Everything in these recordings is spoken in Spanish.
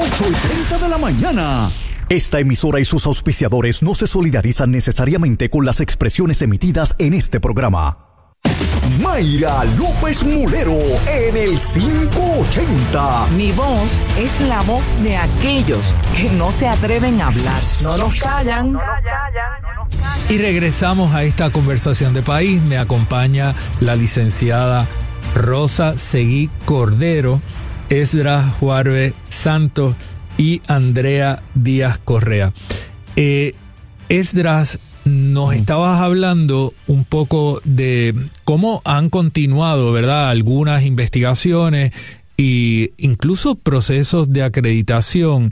8:30 de la mañana. Esta emisora y sus auspiciadores no se solidarizan necesariamente con las expresiones emitidas en este programa. Mayra López Mulero en el 580. Mi voz es la voz de aquellos que no se atreven a hablar. No nos callan. Y regresamos a esta conversación de país. Me acompaña la licenciada Rosa Seguí Cordero, Esdras Juárez Santos y Andrea Díaz Correa. Esdras, nos estabas hablando un poco de cómo han continuado, ¿verdad?, algunas investigaciones e incluso procesos de acreditación,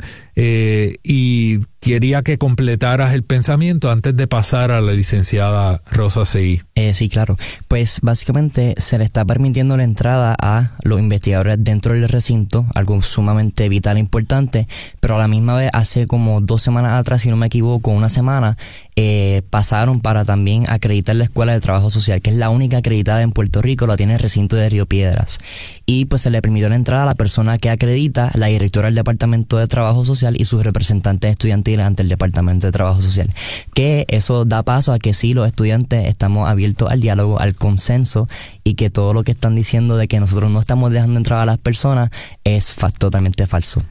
y quería que completaras el pensamiento antes de pasar a la licenciada Rosa Seguí. Sí, claro. Pues básicamente se le está permitiendo la entrada a los investigadores dentro del recinto, algo sumamente vital e importante, pero a la misma vez hace como 2 semanas atrás, si no me equivoco, 1 semana, pasaron para también acreditar la Escuela de Trabajo Social, que es la única acreditada en Puerto Rico, la tiene el recinto de Río Piedras. Y pues se le permitió la entrada a la persona que acredita, la directora del Departamento de Trabajo Social y sus representantes estudiantiles ante el Departamento de Trabajo Social. Que eso da paso a que sí, los estudiantes estamos abiertos al diálogo, al consenso, y que todo lo que están diciendo de que nosotros no estamos dejando entrar a las personas es totalmente falso.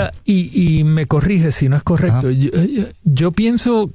Y me corrige si no es correcto. Yo pienso,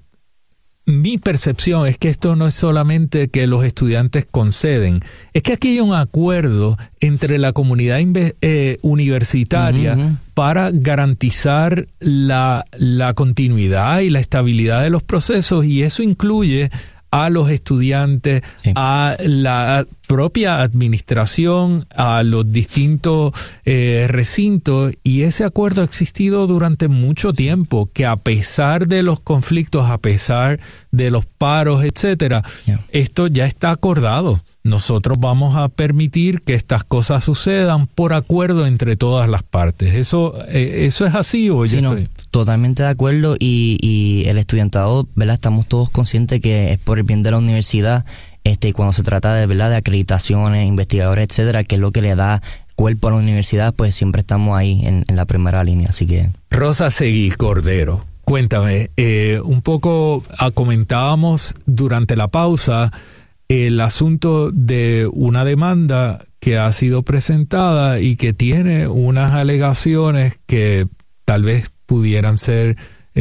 mi percepción es que esto no es solamente que los estudiantes conceden, es que aquí hay un acuerdo entre la comunidad universitaria para garantizar la continuidad y la estabilidad de los procesos, y eso incluye a los estudiantes, a la propia administración, a los distintos recintos, y ese acuerdo ha existido durante mucho tiempo, que a pesar de los conflictos, a pesar de los paros, etcétera, esto ya está acordado. Nosotros vamos a permitir que estas cosas sucedan por acuerdo entre todas las partes. ¿Eso es así o yo estoy? Totalmente de acuerdo, y el estudiantado, ¿verdad? Estamos todos conscientes que es por el bien de la universidad, y cuando se trata de, ¿verdad?, de acreditaciones, investigadores, etcétera, que es lo que le da cuerpo a la universidad, pues siempre estamos ahí en la primera línea, así que... Rosa Seguí Cordero, cuéntame, un poco comentábamos durante la pausa el asunto de una demanda que ha sido presentada y que tiene unas alegaciones que tal vez pudieran ser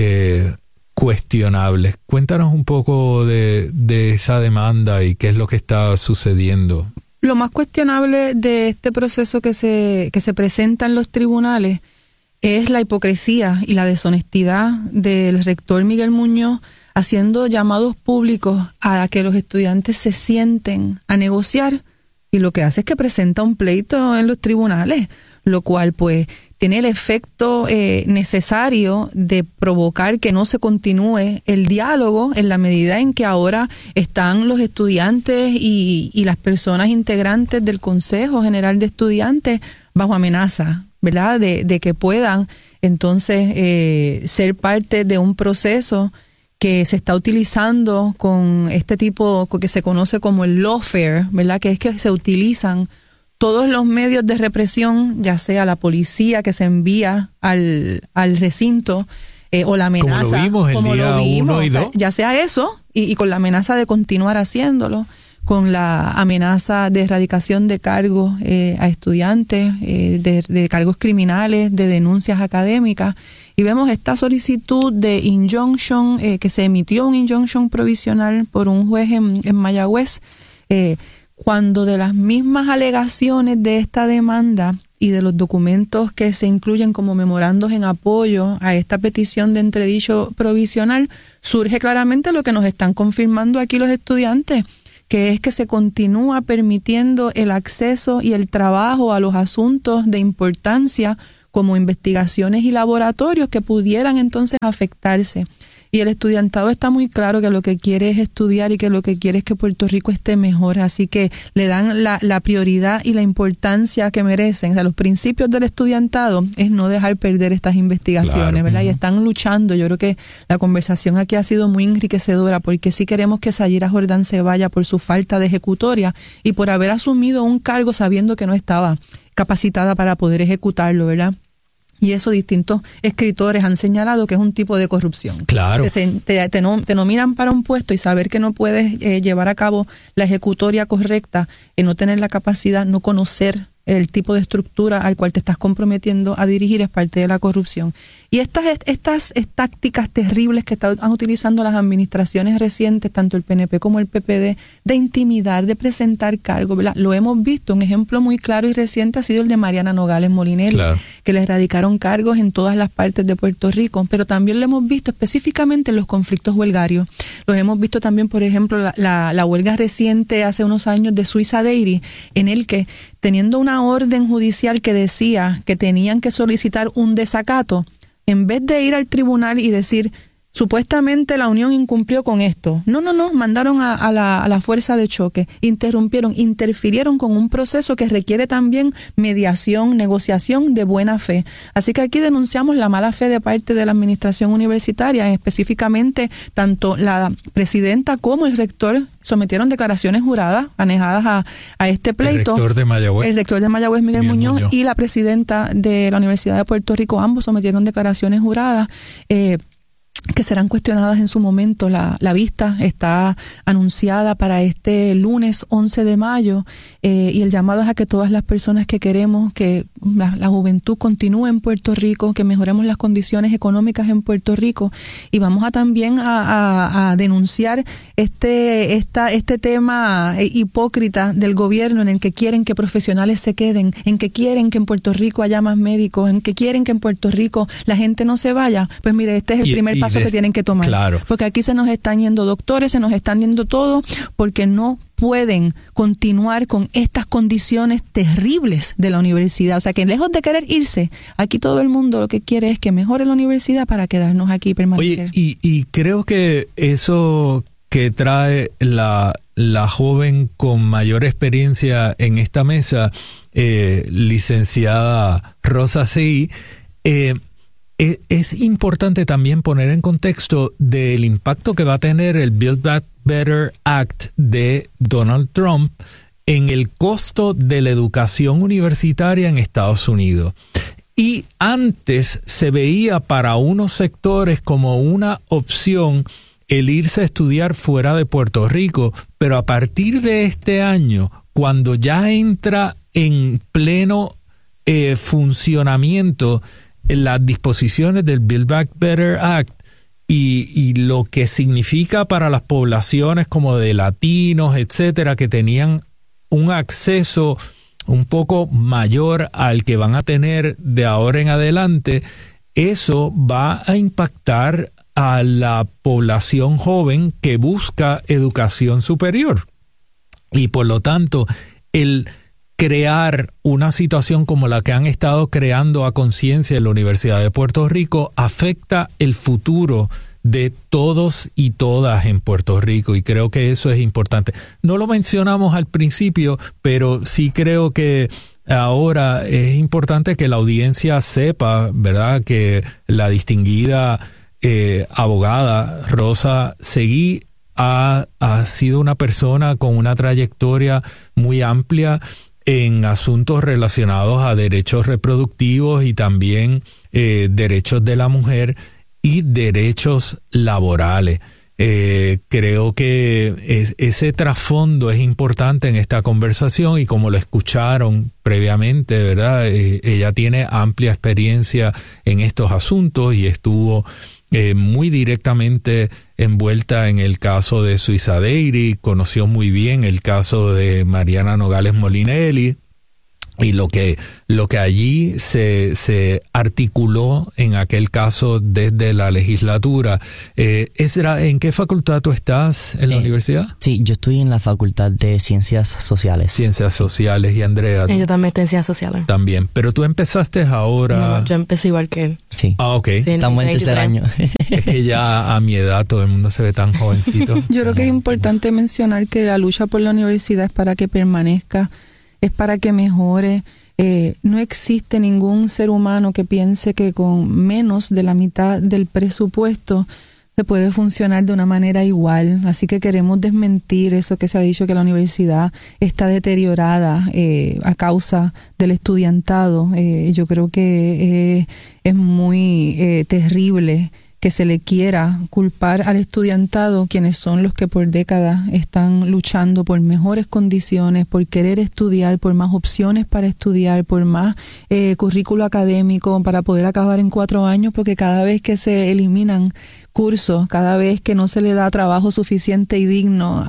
cuestionables. Cuéntanos un poco de esa demanda y qué es lo que está sucediendo. Lo más cuestionable de este proceso que se presenta en los tribunales es la hipocresía y la deshonestidad del rector Miguel Muñoz, haciendo llamados públicos a que los estudiantes se sienten a negociar, y lo que hace es que presenta un pleito en los tribunales, lo cual pues tiene el efecto necesario de provocar que no se continúe el diálogo, en la medida en que ahora están los estudiantes y las personas integrantes del Consejo General de Estudiantes bajo amenaza, ¿verdad?, de que puedan entonces ser parte de un proceso que se está utilizando con este tipo que se conoce como el lawfare, ¿verdad?, que es que se utilizan todos los medios de represión, ya sea la policía que se envía al recinto, o la amenaza, como lo vimos, 1 y 2. Ya sea eso, y con la amenaza de continuar haciéndolo, con la amenaza de erradicación de cargos a estudiantes, de cargos criminales, de denuncias académicas. Y vemos esta solicitud de injunction, que se emitió un injunction provisional por un juez en Mayagüez, cuando de las mismas alegaciones de esta demanda y de los documentos que se incluyen como memorandos en apoyo a esta petición de entredicho provisional, surge claramente lo que nos están confirmando aquí los estudiantes, que es que se continúa permitiendo el acceso y el trabajo a los asuntos de importancia como investigaciones y laboratorios que pudieran entonces afectarse. Y el estudiantado está muy claro que lo que quiere es estudiar y que lo que quiere es que Puerto Rico esté mejor, así que le dan la prioridad y la importancia que merecen. O sea, los principios del estudiantado es no dejar perder estas investigaciones, claro, ¿verdad? Y están luchando. Yo creo que la conversación aquí ha sido muy enriquecedora, porque sí queremos que Sayira Jordán se vaya por su falta de ejecutoria y por haber asumido un cargo sabiendo que no estaba capacitada para poder ejecutarlo, ¿verdad? Y eso distintos escritores han señalado que es un tipo de corrupción. Claro. Que te nominan para un puesto y saber que no puedes llevar a cabo la ejecutoria correcta, no tener la capacidad, no conocer el tipo de estructura al cual te estás comprometiendo a dirigir es parte de la corrupción. Y estas tácticas terribles que están utilizando las administraciones recientes, tanto el PNP como el PPD, de intimidar, de presentar cargos, ¿verdad? Lo hemos visto. Un ejemplo muy claro y reciente ha sido el de Mariana Nogales Molinelli, claro, que le erradicaron cargos en todas las partes de Puerto Rico, pero también lo hemos visto específicamente en los conflictos huelgarios. Los hemos visto también, por ejemplo, la huelga reciente hace unos años de Suiza Dairy, en el que, teniendo una orden judicial que decía que tenían que solicitar un desacato, en vez de ir al tribunal y decir, supuestamente la unión incumplió con esto. No, mandaron a la fuerza de choque, interfirieron con un proceso que requiere también mediación, negociación de buena fe. Así que aquí denunciamos la mala fe de parte de la administración universitaria, específicamente tanto la presidenta como el rector sometieron declaraciones juradas anejadas a este pleito. El rector de Mayagüez, Miguel Muñoz, y la presidenta de la Universidad de Puerto Rico, ambos sometieron declaraciones juradas que serán cuestionadas en su momento. La vista está anunciada para este lunes 11 de mayo y el llamado es a que todas las personas que queremos que la juventud continúe en Puerto Rico, que mejoremos las condiciones económicas en Puerto Rico, y vamos también a denunciar este tema hipócrita del gobierno, en el que quieren que profesionales se queden, en que quieren que en Puerto Rico haya más médicos, en que quieren que en Puerto Rico la gente no se vaya. Pues mire, este es el primer paso que tienen que tomar. Claro. Porque aquí se nos están yendo doctores, se nos están yendo todo, porque no pueden continuar con estas condiciones terribles de la universidad. O sea, que lejos de querer irse, aquí todo el mundo lo que quiere es que mejore la universidad para quedarnos aquí y permanecer. Oye, y creo que eso que trae la joven con mayor experiencia en esta mesa, licenciada Rosa Seguí, es importante también poner en contexto del impacto que va a tener el Build Back Better Act de Donald Trump en el costo de la educación universitaria en Estados Unidos. Y antes se veía para unos sectores como una opción el irse a estudiar fuera de Puerto Rico, pero a partir de este año, cuando ya entra en pleno funcionamiento las disposiciones del Build Back Better Act y lo que significa para las poblaciones como de latinos, etcétera, que tenían un acceso un poco mayor al que van a tener de ahora en adelante, eso va a impactar a la población joven que busca educación superior. Y por lo tanto, el crear una situación como la que han estado creando a conciencia en la Universidad de Puerto Rico afecta el futuro de todos y todas en Puerto Rico, y creo que eso es importante. No lo mencionamos al principio, pero sí creo que ahora es importante que la audiencia sepa, ¿verdad?, que la distinguida abogada Rosa Seguí ha sido una persona con una trayectoria muy amplia en asuntos relacionados a derechos reproductivos y también derechos de la mujer y derechos laborales. Creo que ese trasfondo es importante en esta conversación, y como lo escucharon previamente, ¿verdad? Ella tiene amplia experiencia en estos asuntos y estuvo muy directamente envuelta en el caso de Suiza Dairy, conoció muy bien el caso de Mariana Nogales Molinelli y lo que allí se articuló en aquel caso desde la legislatura. Ezra, ¿en qué facultad tú estás en la universidad? Sí, yo estoy en la Facultad de Ciencias Sociales. Ciencias Sociales. ¿Y Andrea? Yo también estoy en Ciencias Sociales. También. Pero tú empezaste ahora... No, yo empecé igual que él. Sí. Ah, ok. Sí, estamos en tercer año. Es que ya a mi edad todo el mundo se ve tan jovencito. Yo creo que es importante mencionar que la lucha por la universidad es para que permanezca, es para que mejore. No existe ningún ser humano que piense que con menos de la mitad del presupuesto se puede funcionar de una manera igual. Así que queremos desmentir eso que se ha dicho, que la universidad está deteriorada a causa del estudiantado. Yo creo que es muy terrible que se le quiera culpar al estudiantado, quienes son los que por décadas están luchando por mejores condiciones, por querer estudiar, por más opciones para estudiar, por más currículo académico para poder acabar en 4 años, porque cada vez que se eliminan cursos, cada vez que no se le da trabajo suficiente y digno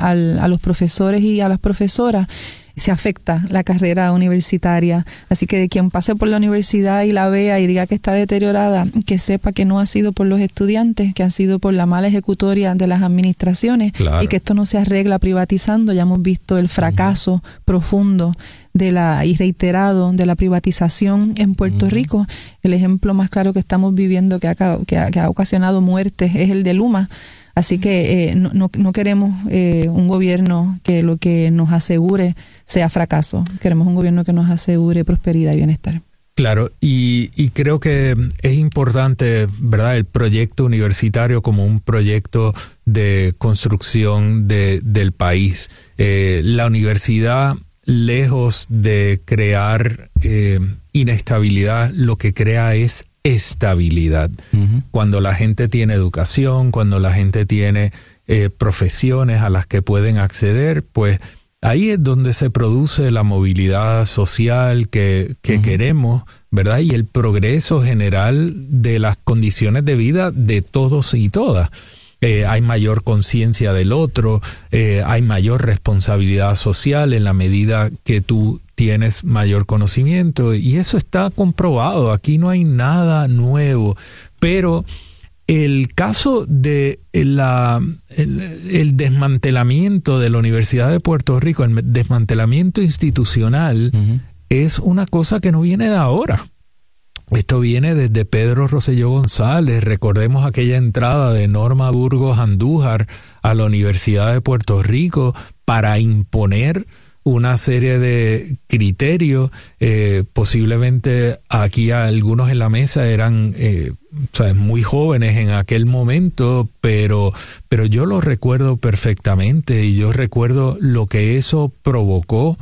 a los profesores y a las profesoras, se afecta la carrera universitaria. Así que quien pase por la universidad y la vea y diga que está deteriorada, que sepa que no ha sido por los estudiantes, que ha sido por la mala ejecutoria de las administraciones. Claro. Y que esto no se arregla privatizando. Ya hemos visto el fracaso profundo y reiterado de la privatización en Puerto Rico. El ejemplo más claro que estamos viviendo que ha ocasionado muertes es el de Luma. Así que no queremos un gobierno que lo que nos asegure sea fracaso. Queremos un gobierno que nos asegure prosperidad y bienestar. Claro, y creo que es importante, ¿verdad?, el proyecto universitario como un proyecto de construcción del país. La universidad, lejos de crear inestabilidad, lo que crea es estabilidad. Uh-huh. Cuando la gente tiene educación, cuando la gente tiene profesiones a las que pueden acceder, pues ahí es donde se produce la movilidad social que uh-huh. queremos, ¿verdad? Y el progreso general de las condiciones de vida de todos y todas. Hay mayor conciencia del otro, hay mayor responsabilidad social en la medida que tú tienes mayor conocimiento, y eso está comprobado. Aquí no hay nada nuevo, pero el caso de el desmantelamiento de la Universidad de Puerto Rico, el desmantelamiento institucional, uh-huh. es una cosa que no viene de ahora. Esto viene desde Pedro Rosselló González. Recordemos aquella entrada de Norma Burgos Andújar a la Universidad de Puerto Rico para imponer una serie de criterios. Posiblemente aquí algunos en la mesa eran muy jóvenes en aquel momento, pero yo lo recuerdo perfectamente, y yo recuerdo lo que eso provocó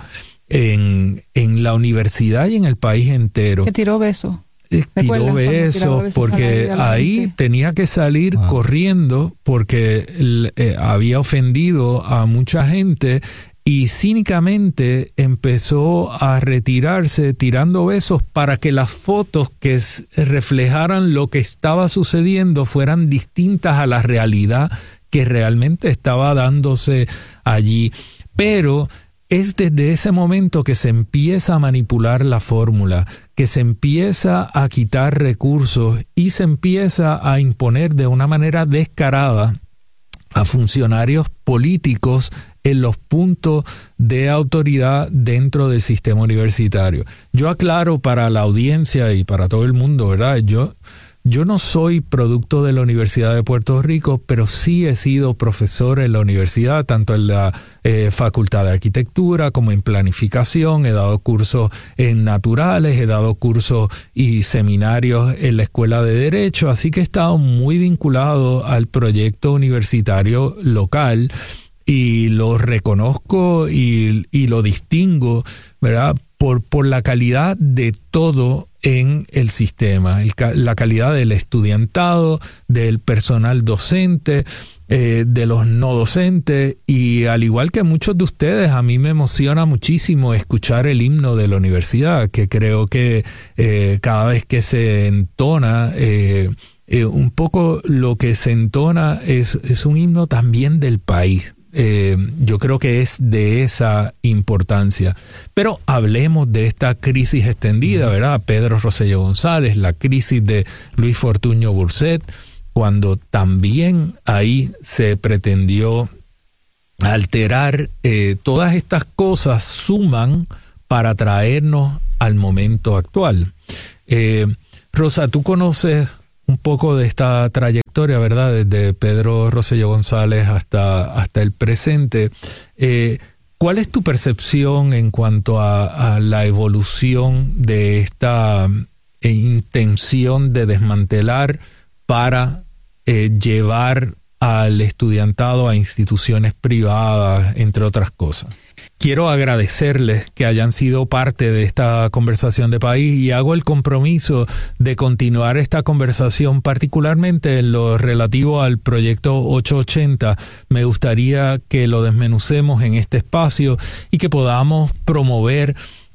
en la universidad y en el país entero. Que tiró besos. Tiró besos porque ahí tenía que salir corriendo porque había ofendido a mucha gente, y cínicamente empezó a retirarse tirando besos para que las fotos que reflejaran lo que estaba sucediendo fueran distintas a la realidad que realmente estaba dándose allí. Pero es desde ese momento que se empieza a manipular la fórmula, que se empieza a quitar recursos y se empieza a imponer de una manera descarada a funcionarios políticos en los puntos de autoridad dentro del sistema universitario. Yo aclaro para la audiencia y para todo el mundo, ¿verdad? Yo no soy producto de la Universidad de Puerto Rico, pero sí he sido profesor en la universidad, tanto en la Facultad de Arquitectura como en Planificación. He dado cursos en Naturales, he dado cursos y seminarios en la Escuela de Derecho, así que he estado muy vinculado al proyecto universitario local y lo reconozco y lo distingo, ¿verdad?, por la calidad de todo en el sistema, la calidad del estudiantado, del personal docente, de los no docentes, y al igual que muchos de ustedes, a mí me emociona muchísimo escuchar el himno de la universidad, que creo que cada vez que se entona, un poco lo que se entona es un himno también del país. Yo creo que es de esa importancia. Pero hablemos de esta crisis extendida, ¿verdad? Pedro Rosselló González, la crisis de Luis Fortuño Burset, cuando también ahí se pretendió alterar. Todas estas cosas suman para traernos al momento actual. Rosa, tú conoces un poco de esta trayectoria, ¿verdad?, desde Pedro Rosselló González hasta el presente. ¿Cuál es tu percepción en cuanto a la evolución de esta intención de desmantelar para llevar al estudiantado a instituciones privadas, entre otras cosas. Quiero agradecerles que hayan sido parte de esta conversación de país y hago el compromiso de continuar esta conversación, particularmente en lo relativo al proyecto 880. Me gustaría que lo desmenucemos en este espacio y que podamos promover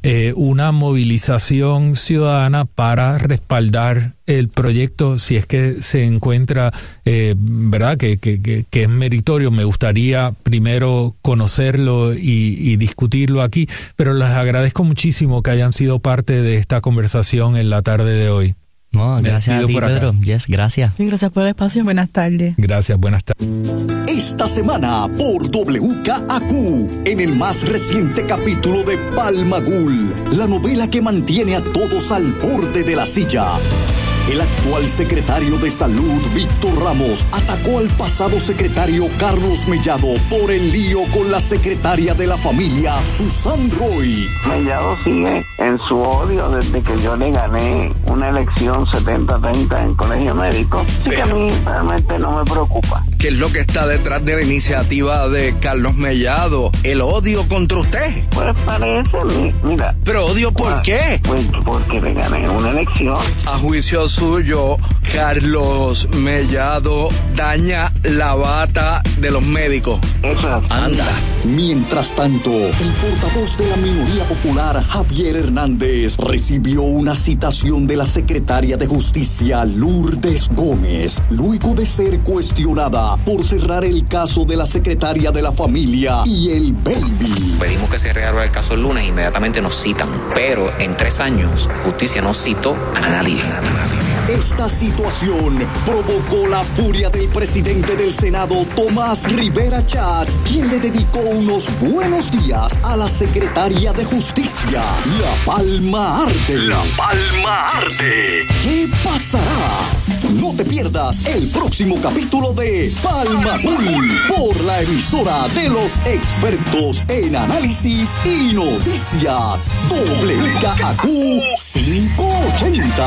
una movilización ciudadana para respaldar el proyecto si es que se encuentra, verdad, que es meritorio. Me gustaría primero conocerlo y discutirlo aquí, pero les agradezco muchísimo que hayan sido parte de esta conversación en la tarde de hoy. No, gracias a ti, Pedro. Yes, gracias. Sí, gracias por el espacio. Buenas tardes. Gracias, buenas tardes. Esta semana por WKAQ, en el más reciente capítulo de Palma Ghoul, la novela que mantiene a todos al borde de la silla. El actual secretario de Salud, Víctor Ramos, atacó al pasado secretario Carlos Mellado por el lío con la secretaria de la familia, Susan Roy. Mellado sigue en su odio desde que yo le gané una elección 70-30 en colegio médico. Así que a mí realmente no me preocupa. ¿Qué es lo que está detrás de la iniciativa de Carlos Mellado? ¿El odio contra usted? Pues parece, mira. ¿Pero odio por qué? Pues porque le gané una elección. A juicio suyo, Carlos Mellado daña la bata de los médicos. Eso es. Anda. Mientras tanto, el portavoz de la minoría popular, Javier Hernández, recibió una citación de la secretaria de Justicia, Lourdes Gómez, luego de ser cuestionada por cerrar el caso de la secretaria de la familia y el baby. Pedimos que se reabra el caso el lunes, inmediatamente nos citan, pero en 3 años, justicia no citó a nadie. Esta situación provocó la furia del presidente del Senado, Tomás Rivera Chatz, quien le dedicó unos buenos días a la secretaria de Justicia. La Palma arde. La Palma arde. ¿Qué pasará? No te pierdas el próximo capítulo de Palma Ghoul por la emisora de los expertos en análisis y noticias. WKAQ 580.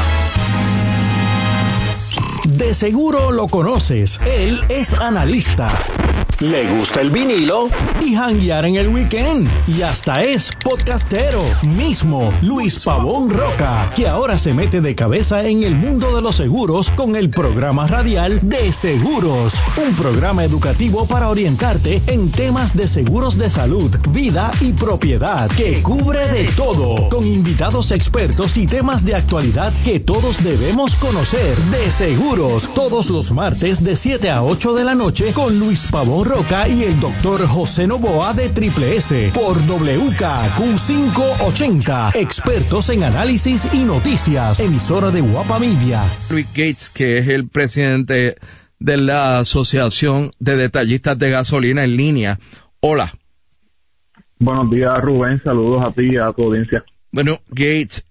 De seguro lo conoces. Él es analista. Le gusta el vinilo y janguear en el weekend. Y hasta es podcastero. Mismo Luis Pavón Roca, que ahora se mete de cabeza en el mundo de los seguros con el programa radial De Seguros. Un programa educativo para orientarte en temas de seguros de salud, vida y propiedad, que cubre de todo. Con invitados expertos y temas de actualidad que todos debemos conocer. De Seguros, todos los martes de 7 a 8 de la noche con Luis Pavón Roca y el doctor José Novoa de Triple S por WKAQ 580. Expertos en análisis y noticias. Emisora de Guapa Media. Luis Gates, que es el presidente de la Asociación de Detallistas de Gasolina en Línea. Hola. Buenos días, Rubén. Saludos a ti y a tu audiencia. Bueno, Gates,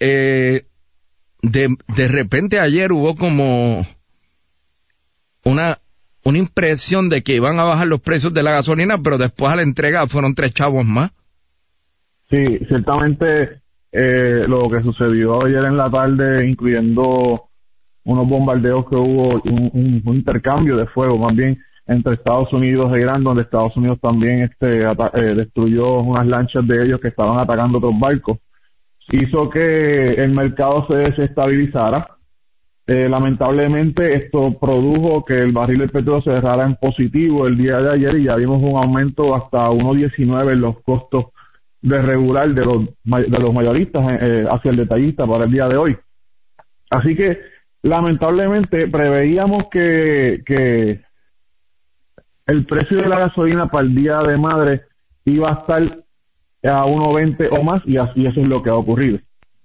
de repente ayer hubo como una impresión de que iban a bajar los precios de la gasolina, pero después a la entrega fueron 3 chavos más. Sí, ciertamente lo que sucedió ayer en la tarde, incluyendo unos bombardeos que hubo, un intercambio de fuego más bien entre Estados Unidos e Irán, donde Estados Unidos también destruyó unas lanchas de ellos que estaban atacando otros barcos, hizo que el mercado se desestabilizara. Lamentablemente esto produjo que el barril del petróleo se cerrara en positivo el día de ayer y ya vimos un aumento hasta 1.19 en los costos de regular de los mayoristas hacia el detallista para el día de hoy. Así que lamentablemente preveíamos que el precio de la gasolina para el Día de Madre iba a estar a 1.20 o más y así eso es lo que ha ocurrido.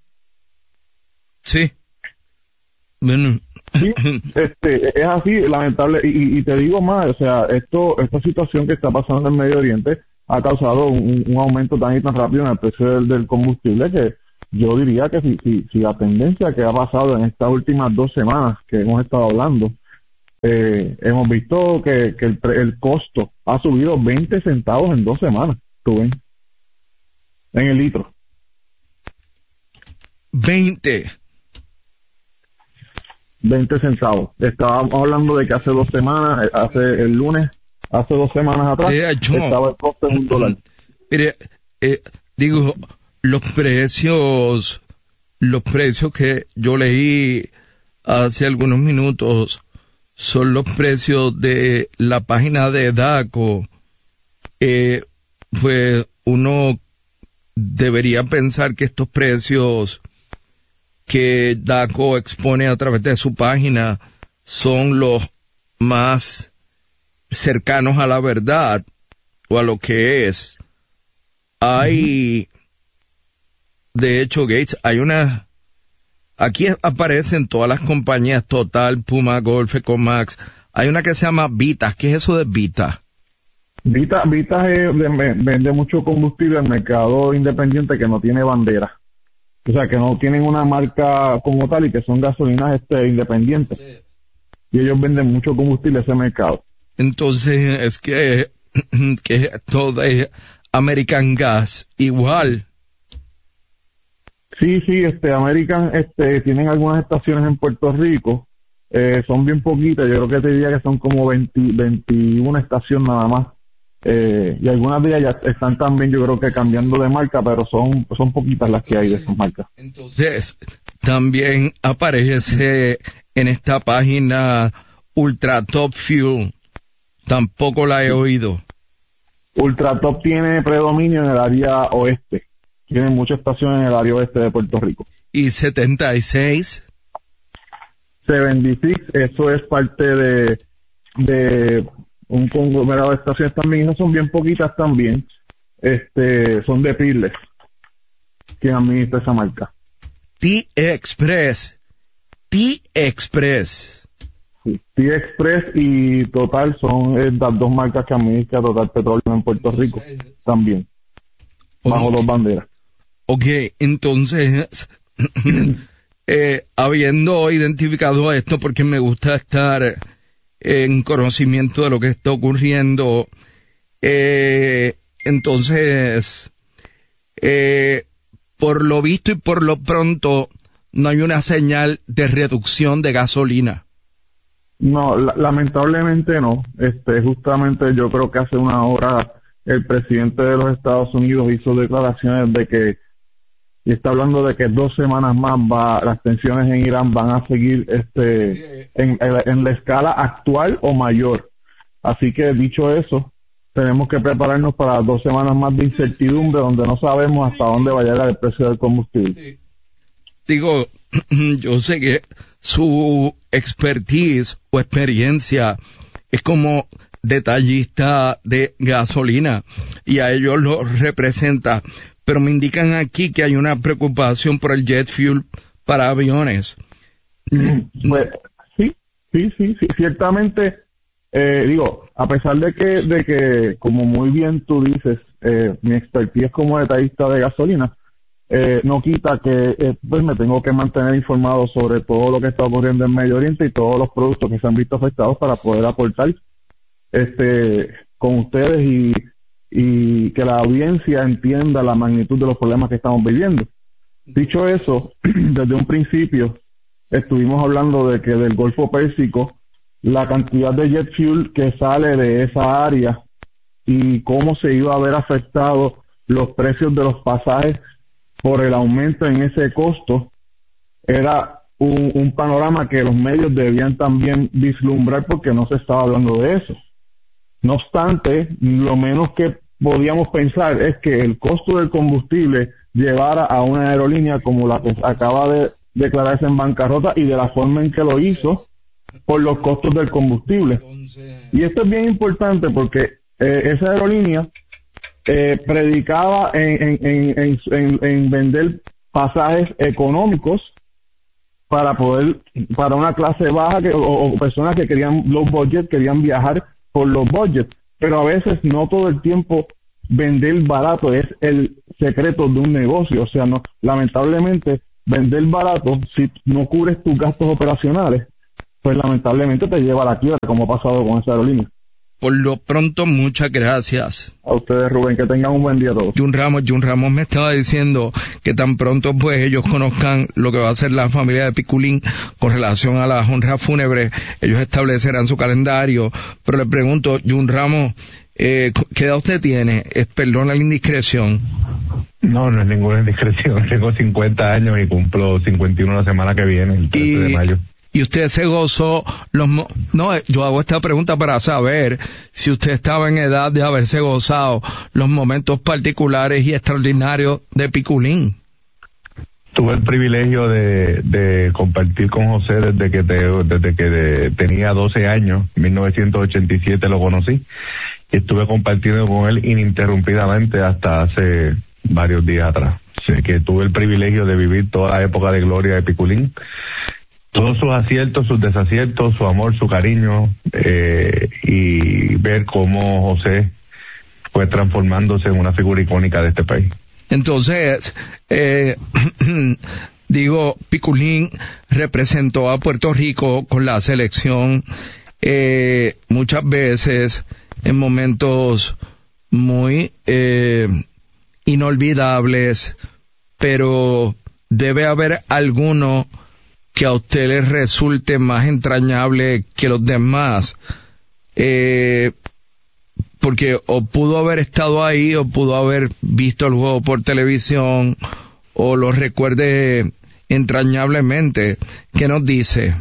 Sí. Bueno. Sí, es así, lamentable, y te digo más, o sea, esta situación que está pasando en Medio Oriente ha causado un aumento tan y tan rápido en el precio del combustible que yo diría que si la tendencia que ha pasado en estas últimas 2 semanas que hemos estado hablando, hemos visto que el costo ha subido 20 centavos en 2 semanas, tú ves, en el litro. 20. 20 centavos. Estábamos hablando de que hace 2 semanas, hace 2 semanas atrás, estaba el costo en $1. Mire, digo, los precios que yo leí hace algunos minutos son los precios de la página de DACO. Pues uno debería pensar que estos precios que DACO expone a través de su página son los más cercanos a la verdad o a lo que es. Hay, de hecho, Gates, aquí aparecen todas las compañías, Total, Puma, Golf, Ecomax. Hay una que se llama Vita. ¿Qué es eso de Vita? Vita vende mucho combustible al mercado independiente que no tiene bandera. O sea, que no tienen una marca como tal y que son gasolinas independientes. Sí. Y ellos venden mucho combustible a ese mercado. Entonces, es que todo de American Gas igual. Sí, American tienen algunas estaciones en Puerto Rico. Son bien poquitas. Yo creo que te diría que son como 21 estaciones nada más. Y algunas de ellas ya están también, yo creo que cambiando de marca, pero son poquitas las que hay de esas marcas. Entonces, también aparece en esta página Ultra Top Fuel. Tampoco la he oído. Ultra Top tiene predominio en el área oeste. Tiene muchas estaciones en el área oeste de Puerto Rico. ¿Y 76? 76, eso es parte de un conglomerado de estaciones también. Esas son bien poquitas también. Son de Pirles, quien administra esa marca. T-Express. Sí, T-Express y Total son las 2 marcas que administra Total Petróleo en Puerto Rico también, bajo 2 banderas. Ok, entonces, habiendo identificado esto, porque me gusta estar en conocimiento de lo que está ocurriendo, entonces, por lo visto y por lo pronto, no hay una señal de reducción de gasolina. No, lamentablemente no. Justamente yo creo que hace una hora el presidente de los Estados Unidos hizo declaraciones de que, y está hablando de que 2 semanas más las tensiones en Irán van a seguir en la escala actual o mayor. Así que dicho eso, tenemos que prepararnos para 2 semanas más de incertidumbre donde no sabemos hasta dónde va a llegar el precio del combustible. Sí. Digo, yo sé que su expertise o experiencia es como detallista de gasolina y a ellos lo representa, pero me indican aquí que hay una preocupación por el jet fuel para aviones. Pues, sí, ciertamente, a pesar de que, como muy bien tú dices, mi expertise como detallista de gasolina, no quita que pues me tengo que mantener informado sobre todo lo que está ocurriendo en Medio Oriente y todos los productos que se han visto afectados para poder aportar con ustedes y que la audiencia entienda la magnitud de los problemas que estamos viviendo. Dicho eso, desde un principio estuvimos hablando de que del Golfo Pérsico la cantidad de jet fuel que sale de esa área y cómo se iba a ver afectado los precios de los pasajes por el aumento en ese costo, era un panorama que los medios debían también vislumbrar porque no se estaba hablando de eso. No obstante, lo menos que podíamos pensar es que el costo del combustible llevara a una aerolínea como la que acaba de declararse en bancarrota y de la forma en que lo hizo por los costos del combustible. Y esto es bien importante porque esa aerolínea predicaba en vender pasajes económicos para una clase baja o personas que querían low budget, querían viajar por low budget, pero a veces no todo el tiempo vender barato es el secreto de un negocio. O sea, no, lamentablemente vender barato, si no cubres tus gastos operacionales, pues lamentablemente te lleva a la quiebra, como ha pasado con esa aerolínea. Por lo pronto, muchas gracias. A ustedes, Rubén, que tengan un buen día todos. Jun Ramos me estaba diciendo que tan pronto pues ellos conozcan lo que va a hacer la familia de Piculín con relación a las honras fúnebres, ellos establecerán su calendario. Pero le pregunto, Jun Ramos, ¿qué edad usted tiene? Perdona la indiscreción. No es ninguna indiscreción. Tengo 50 años y cumplo 51 la semana que viene, el 13 de mayo. Y usted se gozó yo hago esta pregunta para saber si usted estaba en edad de haberse gozado los momentos particulares y extraordinarios de Piculín. Tuve el privilegio de compartir con José desde que tenía 12 años, 1987 lo conocí, y estuve compartiendo con él ininterrumpidamente hasta hace varios días atrás. Así que tuve el privilegio de vivir toda la época de gloria de Piculín. Todos sus aciertos, sus desaciertos, su amor, su cariño, y ver cómo José fue transformándose en una figura icónica de este país. Entonces, Piculín representó a Puerto Rico con la selección muchas veces en momentos muy inolvidables, pero debe haber alguno que a usted le resulte más entrañable que los demás, porque o pudo haber estado ahí, o pudo haber visto el juego por televisión, o lo recuerde entrañablemente. ¿Qué nos dice?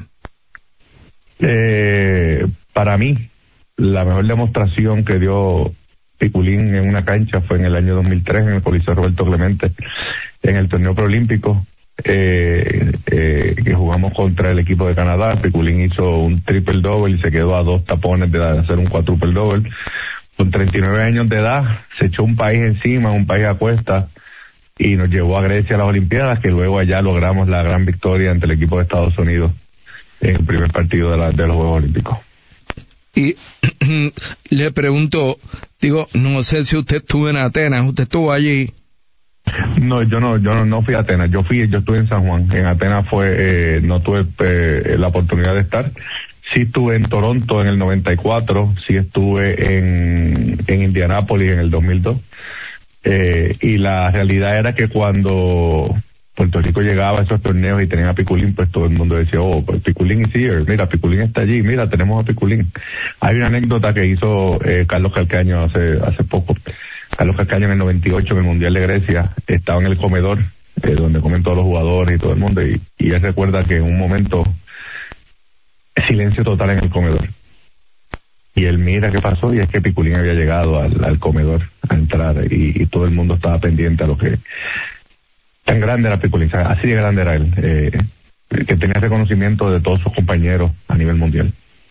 Para mí, la mejor demostración que dio Piculín en una cancha fue en el año 2003 en el Coliseo Roberto Clemente, en el torneo preolímpico, que jugamos contra el equipo de Canadá. Piculín hizo un triple double y se quedó a 2 tapones de hacer un quadruple double. Con 39 años de edad se echó un país encima, un país a cuesta, y nos llevó a Grecia a las Olimpiadas, que luego allá logramos la gran victoria ante el equipo de Estados Unidos en el primer partido de los Juegos Olímpicos. Y le pregunto, no sé si usted estuvo en Atenas, ¿usted estuvo allí? No, yo no fui a Atenas, yo estuve en San Juan. En Atenas no tuve la oportunidad de estar. Sí estuve en Toronto en el 94, sí estuve en Indianápolis en el 2002. Y la realidad era que cuando Puerto Rico llegaba a esos torneos y tenía a Piculín, pues todo el mundo decía, pues Piculín is here, mira, Piculín está allí, mira, tenemos a Piculín. Hay una anécdota que hizo Carlos Calcaño hace poco. Carlos Calcaño en el 98, en el Mundial de Grecia, estaba en el comedor, donde comen todos los jugadores y todo el mundo, y él recuerda que en un momento, silencio total en el comedor. Y él mira qué pasó, y es que Piculín había llegado al comedor a entrar, y todo el mundo estaba pendiente a lo que... Tan grande era Piculín, así de grande era él, que tenía reconocimiento de todos sus compañeros a nivel mundial.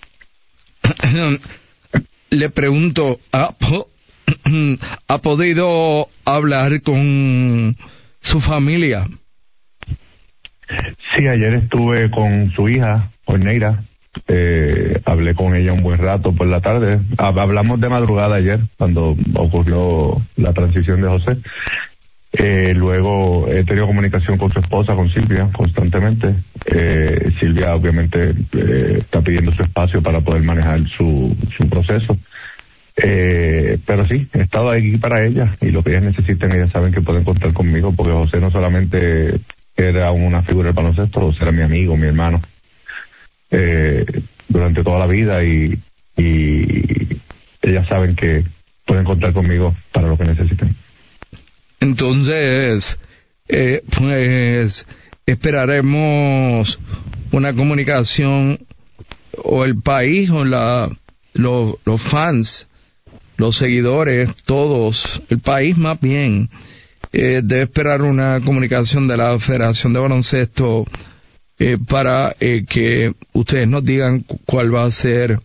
Le pregunto, ¿ha podido hablar con su familia? Sí, ayer estuve con su hija, Orneira. Hablé con ella un buen rato por la tarde. Hablamos de madrugada ayer, cuando ocurrió la transición de José. Luego he tenido comunicación con su esposa, con Silvia, constantemente. Silvia obviamente está pidiendo su espacio para poder manejar su proceso. Pero sí, he estado ahí para ella, y lo que ellas necesiten, ellas saben que pueden contar conmigo, porque José no solamente era una figura del baloncesto, José era mi amigo, mi hermano, durante toda la vida, y ellas saben que pueden contar conmigo para lo que necesiten. Entonces, pues esperaremos una comunicación, o el país, o los fans, los seguidores, todos, el país más bien, debe esperar una comunicación de la Federación de Baloncesto para que ustedes nos digan cuál va a ser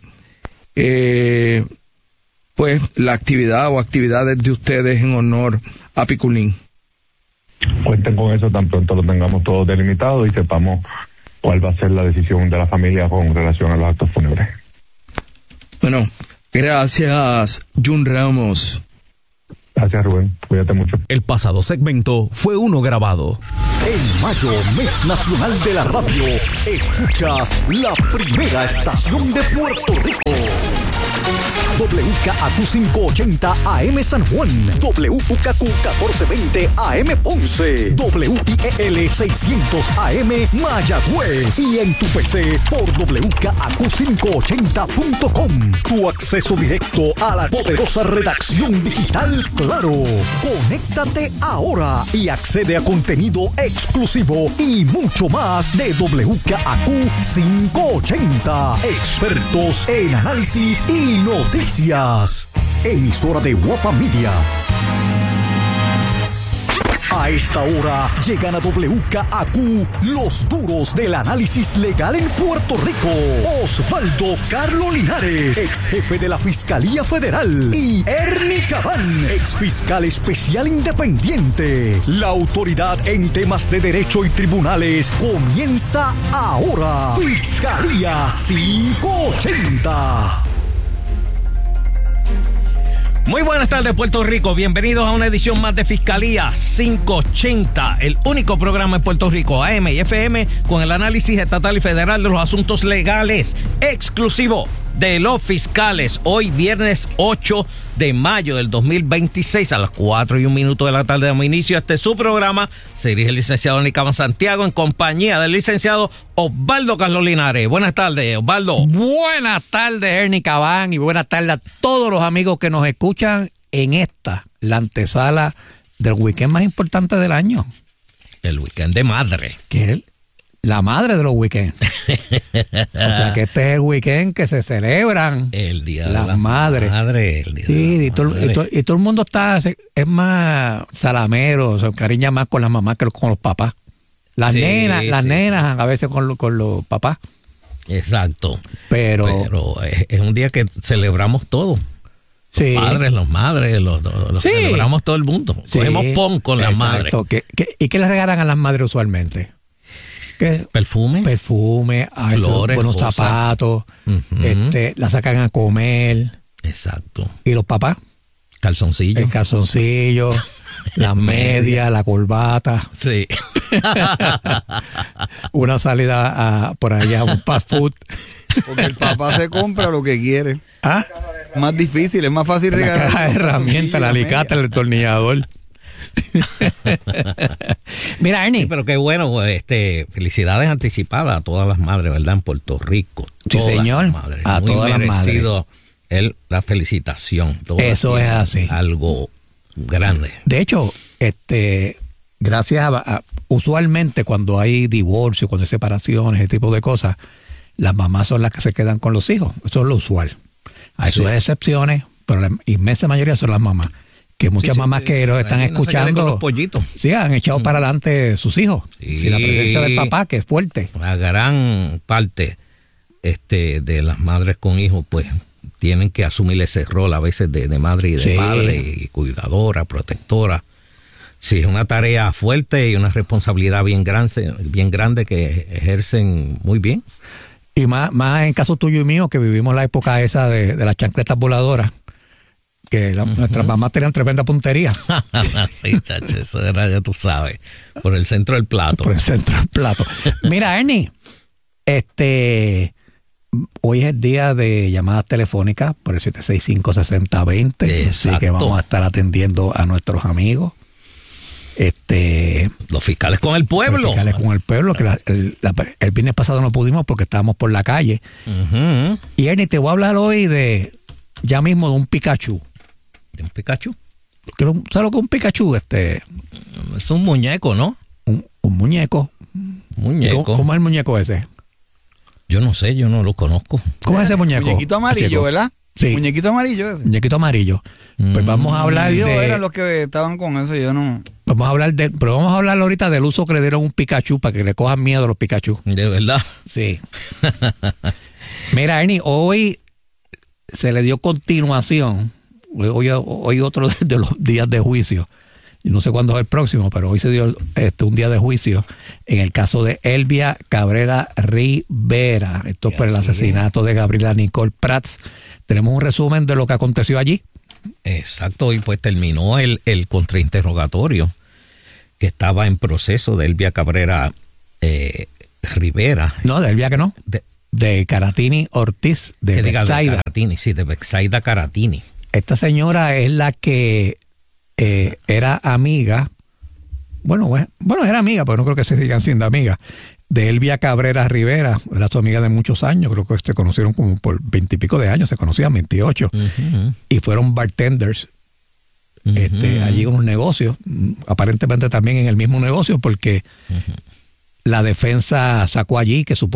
pues la actividad o actividades de ustedes en honor a Piculín. Cuenten con eso tan pronto lo tengamos todo delimitado y sepamos cuál va a ser la decisión de la familia con relación a los actos fúnebres. Bueno, gracias, Jun Ramos. Gracias, Rubén. Cuídate mucho. El pasado segmento fue uno grabado. En mayo, mes nacional de la radio, escuchas la primera estación de Puerto Rico. WKAQ 580 AM San Juan, WKQ 1420 AM Ponce, WIEL 600 AM Mayagüez y en tu PC por WKAQ580.com. Tu acceso directo a la poderosa redacción digital Claro. Conéctate ahora y accede a contenido exclusivo y mucho más de WKAQ 580. Expertos en análisis y noticias. Emisora de Guapa Media. A esta hora llegan a WKAQ los duros del análisis legal en Puerto Rico. Osvaldo Carlos Linares, ex jefe de la Fiscalía Federal, y Ernie Cabán, ex fiscal especial independiente. La autoridad en temas de derecho y tribunales comienza ahora. Fiscalía 580. Muy buenas tardes, Puerto Rico. Bienvenidos a una edición más de Fiscalía 580, el único programa en Puerto Rico, AM y FM, con el análisis estatal y federal de los asuntos legales, exclusivo de los fiscales. Hoy, viernes 8 de mayo del 2026, a las 4:01 de la tarde, damos inicio a su programa. Se dirige el licenciado Ernie Cabán Santiago en compañía del licenciado Osvaldo Carlos Linares. Buenas tardes, Osvaldo. Buenas tardes, Ernie Cabán, y buenas tardes a todos los amigos que nos escuchan en esta, la antesala del weekend más importante del año. El weekend de madre. Que es la madre de los weekends. O sea que este es el weekend que se celebran el día de las madres. Y todo el mundo es más salamero, se encariña más con las mamás que con los papás. Las nenas a veces con los papás. Exacto. Pero es un día que celebramos todo. Sí. Los padres, los madres, los celebramos todo el mundo. Cogemos pon con las madres. ¿Y qué le regalan a las madres usualmente? Perfume, flores, buenos zapatos, la sacan a comer. Exacto. ¿Y los papás? Calzoncillos. El calzoncillo, las medias, la corbata. Sí. Una salida por allá, un fast food. Porque el papá se compra lo que quiere. ¿Ah? Más difícil, es más fácil regalar. La caja de herramientas, el alicate, el destornillador. Mira, Ernie. Sí, pero qué bueno, felicidades anticipadas a todas las madres, ¿verdad? En Puerto Rico. Sí, señor. A todas las madres. La felicitación. Eso es así. Algo grande. De hecho, gracias usualmente cuando hay divorcio, cuando hay separaciones, ese tipo de cosas, las mamás son las que se quedan con los hijos. Eso es lo usual. Hay sus excepciones, pero la inmensa mayoría son las mamás. Que muchas mamás que los están escuchando, los pollitos. Sí, han echado para adelante sus hijos. Sí. Sin la presencia del papá, que es fuerte. La gran parte de las madres con hijos, pues, tienen que asumir ese rol a veces de madre y de padre, y cuidadora, protectora. Sí, es una tarea fuerte y una responsabilidad bien grande que ejercen muy bien. Y más en caso tuyo y mío, que vivimos la época esa de las chancletas voladoras, que nuestras mamás tenían tremenda puntería. Sí, chacho, eso era, ya tú sabes, por el centro del plato. Por el centro del plato. Mira, Ernie, hoy es el día de llamadas telefónicas por el 765-6020. Así que vamos a estar atendiendo a nuestros amigos. Los fiscales con el pueblo. Los fiscales con el pueblo, que el viernes pasado no pudimos porque estábamos por la calle. Y Ernie, te voy a hablar hoy ya mismo de un Pikachu. ¿De un Pikachu? ¿Sabes lo que es un Pikachu? Es un muñeco, ¿no? Un muñeco. ¿Cómo es el muñeco ese? Yo no sé, yo no lo conozco. ¿Cómo es ese muñeco? Muñequito amarillo, ¿verdad? Sí. Muñequito amarillo ese. Muñequito amarillo. Pues vamos a hablar eran los que estaban con eso, yo no. Vamos a hablar ahorita del uso que le dieron a un Pikachu para que le cojan miedo a los Pikachu. ¿De verdad? Sí. Mira, Ernie, hoy se le dio continuación. Hoy otro de los días de juicio. No sé cuándo es el próximo, pero hoy se dio un día de juicio en el caso de Elvia Cabrera Rivera. Esto por el asesinato de Gabriela Nicole Prats. Tenemos un resumen de lo que aconteció allí. Exacto, y pues terminó el contrainterrogatorio que estaba en proceso de Elvia Cabrera Rivera. No, de Elvia que no. de Caratini Ortiz, de Betsaida. De Caratini, sí, de Betsaida Caratini. Esta señora es la que era amiga, bueno, era amiga, pero no creo que se sigan siendo amigas, de Elvia Cabrera Rivera, era su amiga de muchos años, creo que se conocieron como por 20 y pico de años, se conocían 28, y fueron bartenders allí en un negocio, aparentemente también en el mismo negocio, porque la defensa sacó allí que supuestamente